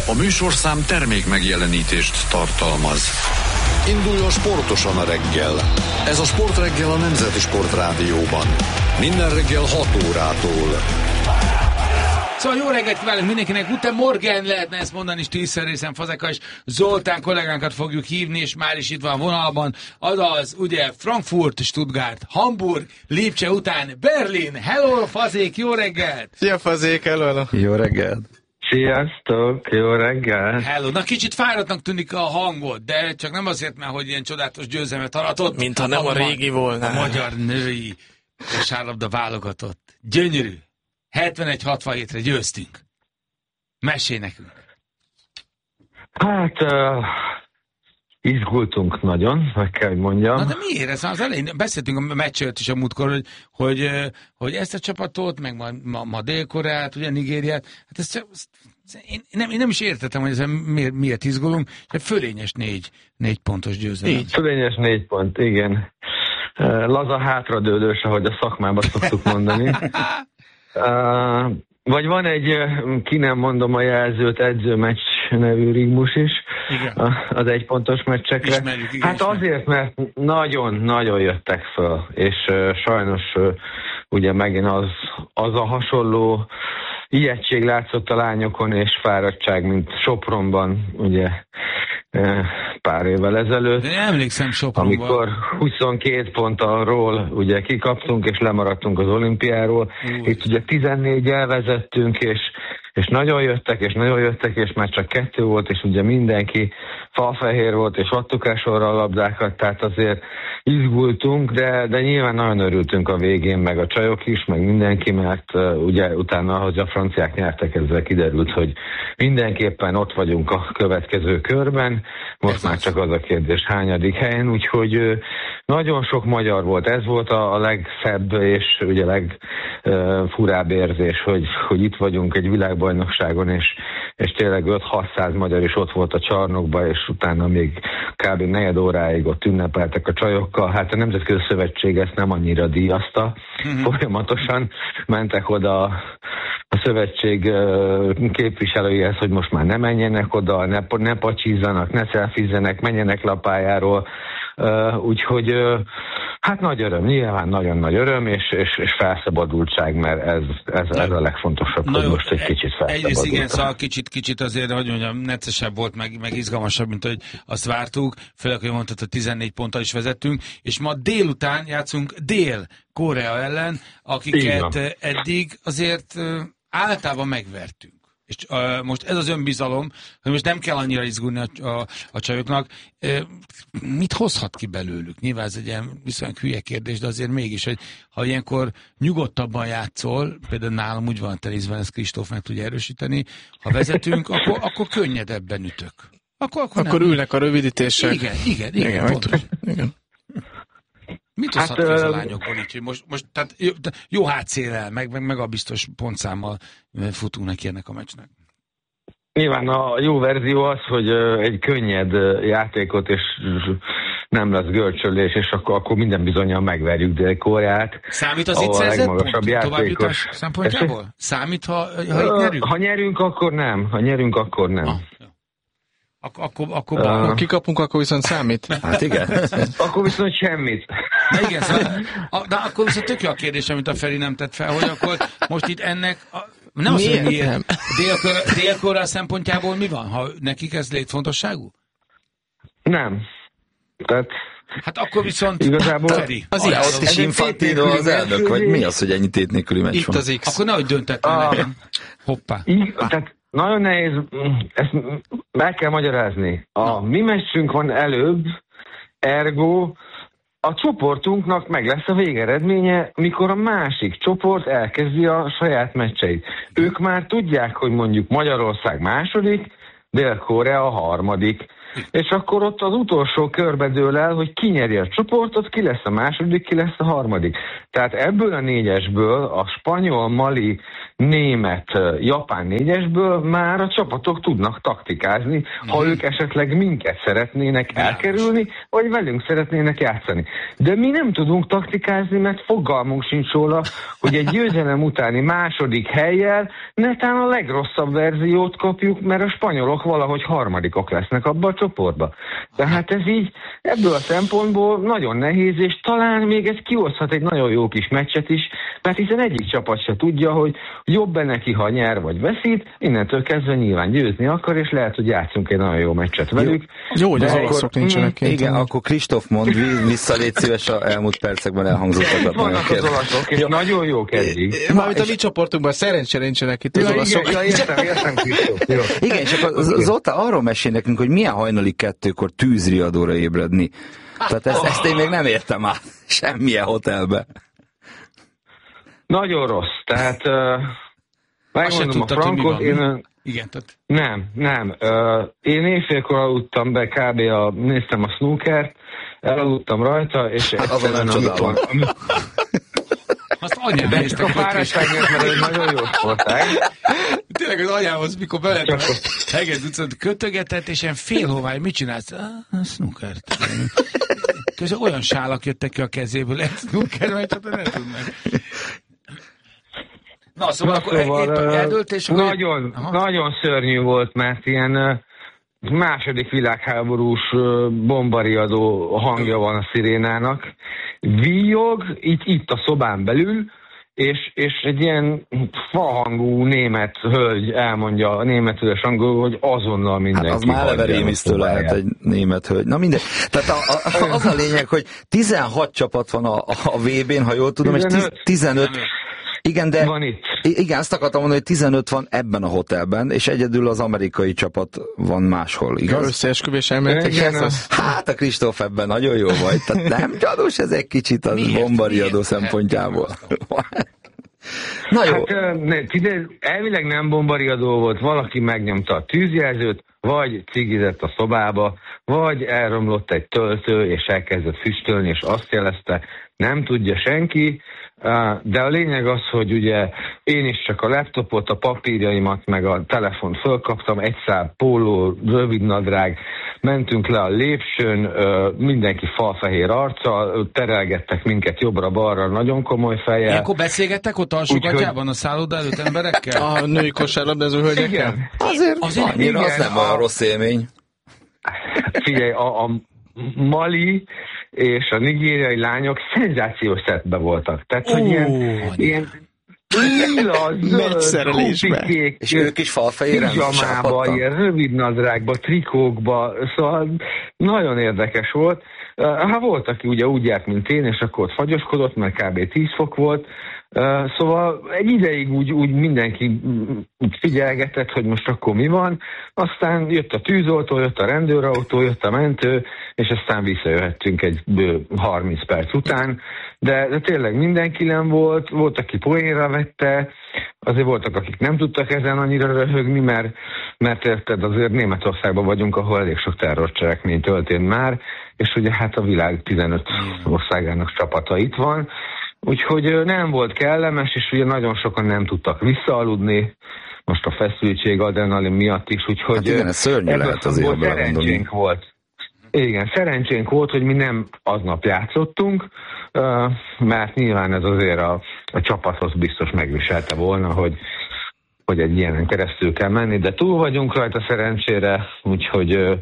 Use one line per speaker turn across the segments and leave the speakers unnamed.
A műsorszám termék megjelenítést tartalmaz. Induljon sportosan a reggel. Ez a Sportreggel a Nemzeti Sportrádióban. Minden reggel 6 órától.
Szóval jó reggelt kívánok mindenkinek, Guten Morgen lehetne ezt mondani, és 10-szer részen Fazekas Zoltán kollégánkat fogjuk hívni, és már is itt van vonalban, azaz ugye Frankfurt, Stuttgart, Hamburg, Lipcse után Berlin. Hello Fazék, jó reggelt!
Szia Fazék, hello!
Jó reggelt!
Sziasztok, jó reggel!
Hello, na kicsit fáradtnak tűnik a hangod, de csak nem azért, mert hogy ilyen csodálatos győzelmet aratott.
Mint ha nem a régi volna.
A magyar női kosárlabda válogatott. Gyönyörű. 71-67-re győztünk. Mesélj nekünk.
Hát, izgultunk nagyon, meg kell, hogy mondjam.
Na de miért? Ez az elején beszéltünk a meccsőt is a múltkor, hogy ezt a csapatot, meg ma Dél-Koreát, ugye Nigériát, hát én nem is értettem, hogy ezen miért izgulunk, egy fölényes 4 pontos győzelem.
Fölényes 4 pont, igen. Laza hátradőlős, ahogy a szakmában szoktuk mondani. Vagy van egy, ki nem mondom a jelzőt, edzőmeccs nevű rigmus is, az egypontos meccsekre.
Ismerjük, igen,
hát azért, mert nagyon-nagyon jöttek föl, és sajnos ugye megint az a hasonló ijegység látszott a lányokon, és fáradtság, mint Sopronban, ugye pár évvel ezelőtt.
De emlékszem Sopronban.
Amikor 22 ponttal ugye kikaptunk, és lemaradtunk az olimpiáról. Itt ugye 14-el vezettünk, és nagyon jöttek, és már csak 2 volt, és ugye mindenki falfehér volt, és adtuk el sorra a labdákat, tehát azért izgultunk, de nyilván nagyon örültünk a végén, meg a csajok is, meg mindenki, mert ugye utána, ahogy a franciák nyertek, ezzel kiderült, hogy mindenképpen ott vagyunk a következő körben, most már csak az a kérdés, hányadik helyen, úgyhogy nagyon sok magyar volt, ez volt a legszebb és ugye legfurább érzés, hogy itt vagyunk egy világbajnokságon, és tényleg 5-600 magyar is ott volt a csarnokban, és utána még kb. 4 óráig ott ünnepeltek a csajokkal. Hát a Nemzetközi Szövetség ezt nem annyira díjazta. Folyamatosan mentek oda a szövetség képviselőihez, hogy most már ne menjenek oda, ne pacsízzanak, ne szelfizzenek, menjenek lapájáról. Úgyhogy hát nagy öröm, nyilván nagyon nagy öröm, és felszabadultság, mert ez a legfontosabb, hogy most egy kicsit felszabadultak.
Egyrészt igen, szóval kicsit azért, hogy mondjam, neccesebb volt, meg izgalmasabb, mint hogy azt vártuk, főleg, hogy mondtad, hogy 14 ponttal is vezettünk, és ma délután játszunk Dél-Korea ellen, akiket eddig azért általában megvertünk. És most ez az önbizalom, hogy most nem kell annyira izgulni a csajoknak. Mit hozhat ki belőlük? Nyilván ez egy ilyen viszonylag hülye kérdés, de azért mégis, hogy ha ilyenkor nyugodtabban játszol, például nálam úgy van terézben, ezt Kristóf meg tudja erősíteni, ha vezetünk, akkor könnyedebben ütök.
Akkor ülnek a rövidítések.
Igen, pontos. Igen. Mit hozhat ki a lányokból így, hogy most tehát jó hátszéllel, meg a biztos pontszámmal futunk neki ennek a meccsnek?
Nyilván a jó verzió az, hogy egy könnyed játékot, és nem lesz görcsölés, és akkor minden bizonnyal megverjük Dél-Koreát.
Számít az itt szerzett pont továbbjutás szempontjából? Számít, ha itt nyerünk?
Ha nyerünk, akkor nem.
Akkor kikapunk, akkor viszont számít.
Hát igen.
Akkor viszont semmit.
Na igen, de akkor viszont tök jó a kérdés, amit a Feri nem tett fel, hogy akkor most itt ennek... Nem azt mondja, miért? Dél-Korea szempontjából mi van? Ha nekik ez létfontosságú?
Nem. Tehát...
Hát akkor viszont
igazából
Feri.
Ott is Infantino az elnök, vagy mi az, hogy ennyi tét nélküli meccs
itt
van?
az X.
Akkor nehogy döntetlen legyen. Hoppá.
Tehát nagyon nehéz, ezt meg kell magyarázni. A mi meccsünk van előbb, ergo a csoportunknak meg lesz a végeredménye, mikor a másik csoport elkezdi a saját meccseit. Ők már tudják, hogy mondjuk Magyarország második, Dél-Korea a harmadik. És akkor ott az utolsó körbe dől el, hogy ki nyeri a csoportot, ki lesz a második, ki lesz a harmadik. Tehát ebből a 4-esből a spanyol, mali német, japán 4-esből már a csapatok tudnak taktikázni, ha ők esetleg minket szeretnének elkerülni, vagy velünk szeretnének játszani. De mi nem tudunk taktikázni, mert fogalmunk sincs róla, hogy egy győzelem utáni második hellyel netán a legrosszabb verziót kapjuk, mert a spanyolok valahogy harmadikok lesznek abba a csoportba. Tehát ez így ebből a szempontból nagyon nehéz, és talán még ez kihozhat egy nagyon jó kis meccset is, mert hiszen egyik csapat se tudja, hogy jobb neki, ha nyer vagy veszít, innentől kezdve nyilván győzni akar, és lehet, hogy játszunk egy nagyon jó meccset velük.
Jó, hogy az olaszok nincsenek kint.
Igen, akkor Kristóf mond vissza, légy szíves a elmúlt percekben elhangzottakat.
Vannak az olaszok, és nagyon jók eddig.
Mármint a mi csoportunkban szerencsére nincsenek itt az olaszok.
Értem, Kristóf.
Igen, és akkor Zoltán arról mesél nekünk, hogy milyen hajnali 2-kor tűzriadóra ébredni. Tehát ezt én még nem értem át semmilyen hotelbe.
Nagyon rossz, tehát megmondom a frankot,
Igen, tehát...
Nem. Én éjfélkor aludtam be, néztem a snookert, elaludtam rajta, és
azon csodálom.
Azt anyám
néztek. A fáradtság miatt, mert ez nagyon jó sportág.
Tényleg az anyámhoz, mikor belett Hegedűs utcát kötögetett, és ilyen félhomály, mit csinálsz? Snookert. Közben olyan sálak jöttek ki a kezéből, egy snooker, vagy csak nem tudnak. Na, szóval akkor eldőlt, és
nagyon szörnyű volt, mert ilyen második világháborús bombariadó hangja van a szirénának. Víjog, itt a szobán belül, és egy ilyen fahangú német hölgy elmondja németül és angolul, hogy azonnal mindenki.
Hát az már eleve rémisztő lehet egy német hölgy. Na mindegy. Tehát az a lényeg, hogy 16 csapat van a VB-n, ha jól tudom, 15. És 15... Igen, de igen, azt akartam mondani, hogy 15 van ebben a hotelben, és egyedül az amerikai csapat van máshol, igaz?
Összeesküvés elméletek.
Hát a Kristóf ebben nagyon jó vagy, tehát nem gyanús ez egy kicsit az bombariadó szempontjából. Na jó.
Hát elvileg nem bombariadó volt, valaki megnyomta a tűzjelzőt, vagy cigizett a szobába, vagy elromlott egy töltő, és elkezdett füstölni, és azt jelezte, nem tudja senki, de a lényeg az, hogy ugye én is csak a laptopot, a papírjaimat, meg a telefont fölkaptam, egy szál póló, rövidnadrág, mentünk le a lépcsőn, mindenki falfehér arccal, terelgettek minket jobbra-balra, nagyon komoly fejjel.
Ilyenkor beszélgettek ott alsógatjában a szálloda előtt emberekkel?
A női kosárlabdázó hölgyekkel?
Azért annyira az nem olyan rossz élmény.
Figyelj, a mali és a nigériai lányok szenzációs szettbe voltak. Tehát, hogy ilyen lila, zöld, kupikék,
és ők is falfehéren
pizsamába, ilyen rövid nadrágba, trikókba, szóval nagyon érdekes volt. Hát volt, aki ugye úgy járt, mint én, és akkor ott fagyoskodott, mert kb. 10 fok volt. Szóval egy ideig úgy mindenki figyelgetett, hogy most akkor mi van, aztán jött a tűzoltó, jött a rendőrautó, jött a mentő, és aztán visszajöhettünk egy 30 perc után, de tényleg mindenki nem volt, aki poénra vette, azért voltak, akik nem tudtak ezen annyira röhögni, mert érted, azért Németországban vagyunk, ahol elég sok terrorcselekmény történt már, és ugye hát a világ 15 országának csapata itt van, úgyhogy nem volt kellemes, és ugye nagyon sokan nem tudtak visszaaludni, most a feszültség, adrenalin miatt is, úgyhogy
hát igen, ez szörnyű lehet azért,
szerencsénk volt. Igen, szerencsénk volt, hogy mi nem aznap játszottunk, mert nyilván ez azért a csapathoz biztos megviselte volna, hogy egy ilyenen keresztül kell menni, de túl vagyunk rajta szerencsére, úgyhogy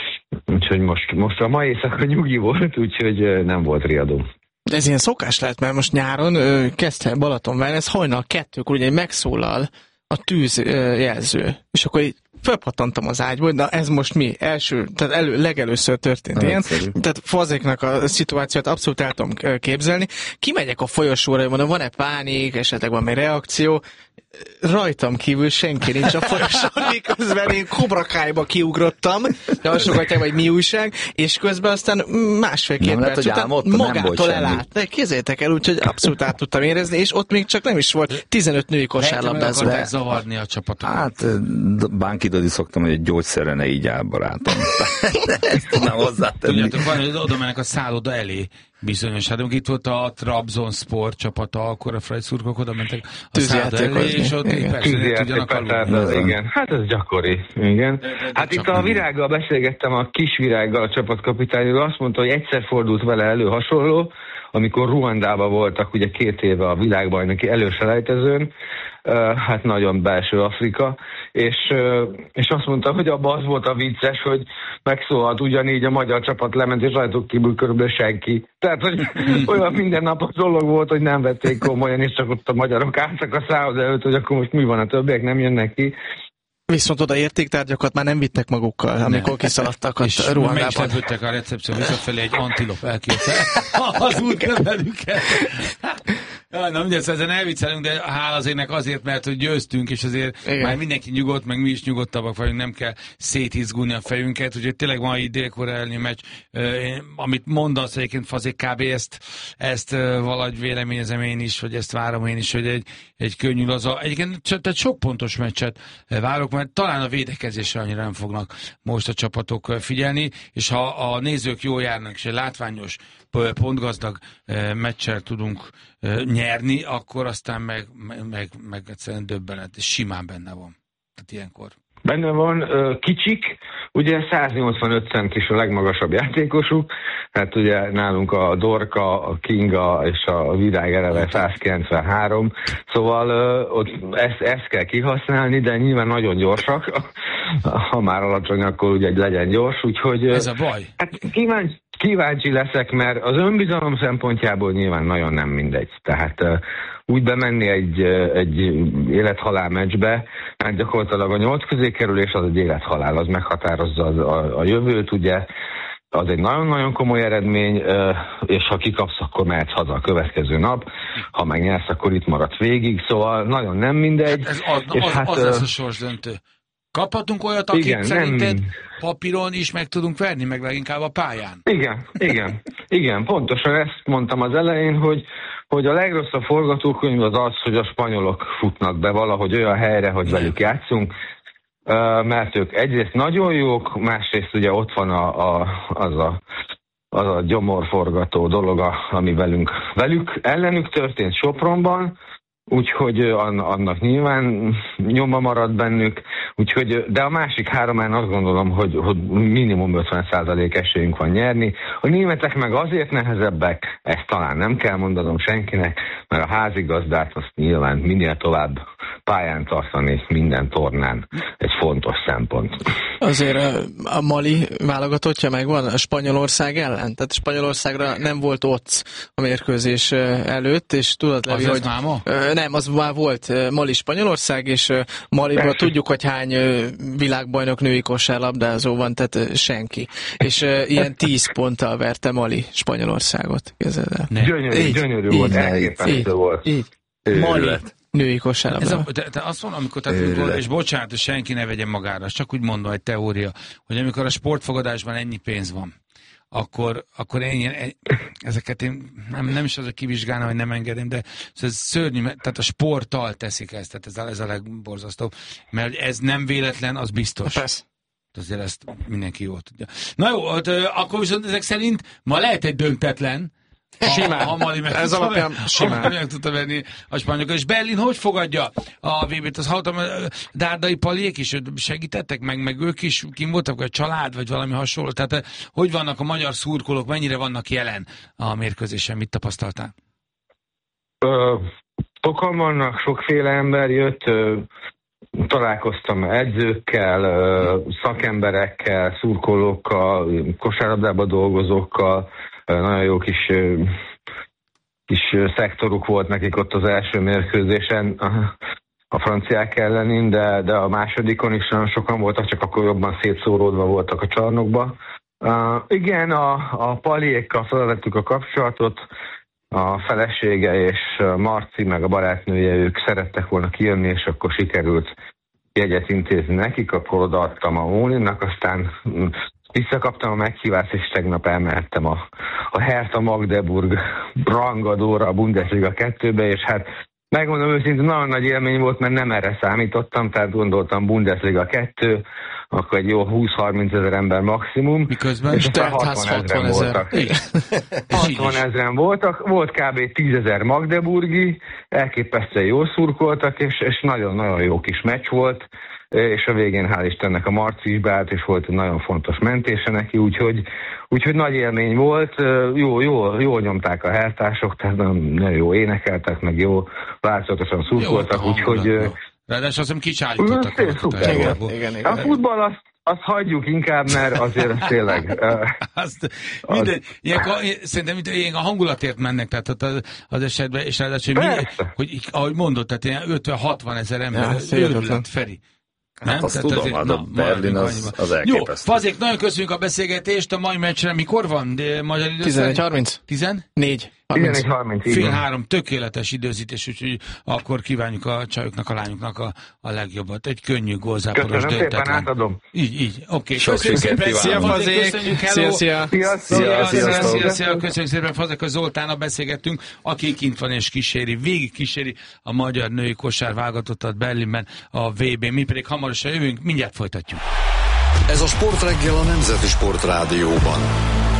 most a mai éjszaka nyugi volt, úgyhogy nem volt riadó.
De ez ilyen szokás lehet, mert most nyáron kezdte Balatonvár, ez hajnal 2-kor ugye megszólal a tűzjelző, és akkor így felpattantam az ágyból, de ez most mi? Tehát legelőször történt ilyen. Tehát fazéknak a szituációt abszolút el tudom képzelni. Kimegyek a folyosóra, mondom, van-e pánik, esetleg van egy reakció, rajtam kívül senki nincs a folyosón, miközben én Cobra Kai-ba kiugrottam, alsógatják, vagy mi újság, és közben aztán másfél-két perc után magától elállt. Kézzétek el, úgyhogy abszolút át tudtam érezni, és ott még csak nem is volt 15 női kosárlabdázó.
Lehet, zavarni a csapatot.
Hát, bánkidodi szoktam, hogy egy gyógyszerre ne így áll, barátom. Ezt tudnám hozzátenni.
Tudjátok, van, hogy oda mennek a szálloda elé, Bizonyos, hát itt volt a Trabzonspor csapata, akkor a Freiszurkok oda mentek a szád elé, és ott persze tudjanak aludni.
Igen, hát ez gyakori, igen. Hát itt a Virággal beszélgettem, a Kisvirággal, a csapatkapitányról, azt mondta, hogy egyszer fordult vele elő hasonló, amikor Ruandában voltak ugye 2 éve a világbajnoki előselejtezőn, hát nagyon belső Afrika, és azt mondta, hogy abban az volt a vicces, hogy megszólalt ugyanígy a magyar csapat lement, és rajtuk kívül körülbelül senki. Tehát, hogy olyan mindennapos dolog volt, hogy nem vették komolyan, és csak ott a magyarok álltak a szához előtt, hogy akkor most mi van, a többiek nem jönnek ki.
Viszont oda értéktárgyakat már nem vittek magukkal, amikor kiszaladtak a Ruandában.
És meg is lepődtek a recepció visszafelé, egy antilop elképzel az útlevelüket. Na mindegy, ezen elviccelünk, de hála az énnek azért, mert hogy győztünk, és azért igen, már mindenki nyugodt, meg mi is nyugodtabbak vagyunk, nem kell szétizgulni a fejünket, úgyhogy tényleg mai Dél-Korea elleni meccs, amit mondasz egyébként, Fazik, kb. ezt valahogy véleményezem én is, vagy ezt várom én is, hogy egy könnyű laza. Egyébként tehát sok pontos meccset várok, mert talán a védekezésre annyira nem fognak most a csapatok figyelni, és ha a nézők jól járnak, és egy látványos, pontgazdag meccsel tudunk nyerni, akkor aztán meg egyszerűen döbbenet, és simán benne van. Tehát ilyenkor.
Benne van, kicsik, ugye 185 centis a legmagasabb játékosuk, hát ugye nálunk a Dorka, a Kinga és a Virág eleve 193, szóval ott ezt kell kihasználni, de nyilván nagyon gyorsak, ha már alacsony, akkor ugye legyen gyors, úgyhogy...
Ez a baj.
Hát kíváncsi leszek, mert az önbizalom szempontjából nyilván nagyon nem mindegy. Tehát úgy bemenni egy élethalál meccsbe, hát gyakorlatilag a 8 közé kerülés az egy élethalál, az meghatározza a jövőt, ugye, az egy nagyon-nagyon komoly eredmény, és ha kikapsz, akkor mehetsz haza a következő nap, ha megnyersz, akkor itt maradsz végig, szóval nagyon nem mindegy.
Az lesz a sorsdöntő. Kaphatunk olyat, akit szerinted papíron is meg tudunk verni, meg leginkább a pályán? Igen, pontosan ezt mondtam az elején, hogy a legrosszabb forgatókönyv az, hogy a spanyolok futnak be valahogy olyan helyre, hogy velük játszunk, mert ők egyrészt nagyon jók, másrészt ugye ott van az a gyomorforgató dolog, ami velük ellenük történt Sopronban, úgyhogy annak nyilván nyoma marad bennük, de a másik 3-án azt gondolom, hogy minimum 50% esélyünk van nyerni. A németek meg azért nehezebbek, ezt talán nem kell mondanom senkinek, mert a házigazdát azt nyilván minél tovább pályán tartani minden tornán egy fontos szempont.
Azért a Mali válogatottja megvan a Spanyolország ellen? Tehát Spanyolországra nem volt ott a mérkőzés előtt, és tudod, Levi, hogy... Nem, az már volt Mali Spanyolország, és Maliban tudjuk, hogy hány világbajnok női kosárlabdázó van, tehát senki. És ilyen 10 ponttal verte Mali Spanyolországot.
Gyönyörű volt, elképesztő volt.
Így. Mali női kosárlabdázó.
Te azt mondom, amikor, és bocsánat, hogy senki ne vegyen magára, csak úgy mondom, egy teória, hogy amikor a sportfogadásban ennyi pénz van, akkor én ezeket én nem is az, hogy kivizsgálnám, hogy nem engedem, de ez szörnyű, tehát a sporttal teszik ezt, tehát ez a legborzasztóbb, mert ez nem véletlen, az biztos.
Persze.
Azért ezt mindenki jól tudja. Na jó, akkor viszont ezek szerint ma lehet egy döntetlen,
simán. Ez alapján simán.
Meg tudta venni a spanyolokat. És Berlin hogy fogadja a VB-t? Azt hallottam, Dárdai Paliék is segítettek, meg ők is kim voltak, vagy a család, vagy valami hasonló. Tehát hogy vannak a magyar szurkolók, mennyire vannak jelen a mérkőzésen? Mit tapasztaltál?
Sokan vannak, sokféle ember jött, találkoztam edzőkkel, szakemberekkel, szurkolókkal, kosárlabdában dolgozókkal, nagyon jó kis szektoruk volt nekik ott az első mérkőzésen a franciák ellenén, de a másodikon is nagyon sokan voltak, csak akkor jobban szétszóródva voltak a csarnokba. Igen, a Paliékkal felvettük a kapcsolatot, a felesége és Marci, meg a barátnője, ők szerettek volna kijönni, és akkor sikerült jegyet intézni nekik, akkor odaadtam a Móninak, aztán visszakaptam a meghívást, és tegnap elmehettem a Hertha Magdeburg rangadóra, a Bundesliga 2-be, és hát Megmondom őszintén, nagyon nagy élmény volt, mert nem erre számítottam, tehát gondoltam Bundesliga 2, akkor egy jó 20-30 ezer ember maximum.
Miközben?
És aztán 60 ezeren voltak. 60 ezeren voltak, volt kb. 10 000 magdeburgi, elképesztően jól szurkoltak, és nagyon-nagyon jó kis meccs volt, és a végén hál' Istennek a Marci is beállt, és volt egy nagyon fontos mentése neki, úgyhogy nagy élmény volt, jól nyomták a hertások, tehát nagyon jó énekeltek, meg jó változatosan szurkoltak, úgyhogy...
Ráadásul azt hiszem kicsállítottak.
Igen. A futball azt hagyjuk inkább, mert azért tényleg...
Szerintem ilyen a hangulatért mennek, tehát az esetben, és ráadásul, hogy ahogy mondod, tehát ilyen 50-60 ezer ember, őrület, Feri.
Hát azt tudom, a Berlin az elképesztő.
Jó, Fazék, nagyon köszönjük a beszélgetést, a mai meccsre mikor van? Magyar időszak?
11:30.
14?
14:30.
Fél 3, tökéletes időzítés, úgyhogy akkor kívánjuk a csajoknak, a lányoknak a legjobbat. Egy könnyű gólzáporos döntetlen.
Köszönöm szépen, átadom.
Így. Oké.
Köszönjük szépen.
Szia, Fazék.
Szia. Köszönjük szépen, Fazék, a Zoltánnal beszélgettünk, aki kint van és végig kíséri a magyar női kosár válogatottat Berlinben a VB-n. Mi pedig hamarosan jövünk, mindjárt folytatjuk.
Ez a Sportreggel a Nemzeti Sportrádióban.